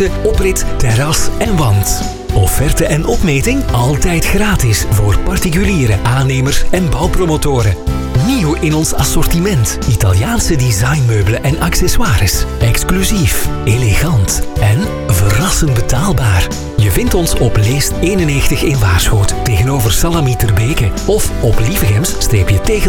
buiten, oprit, terras en wand. Offerte en opmeting altijd gratis voor particuliere aannemers en bouwpromotoren. Nieuw in ons assortiment. Italiaanse designmeubelen en accessoires. Exclusief, elegant en verrassend betaalbaar. Je vindt ons op Leest 91 in Waarschoot tegenover Salami ter Beke of op Lievegems-Tegel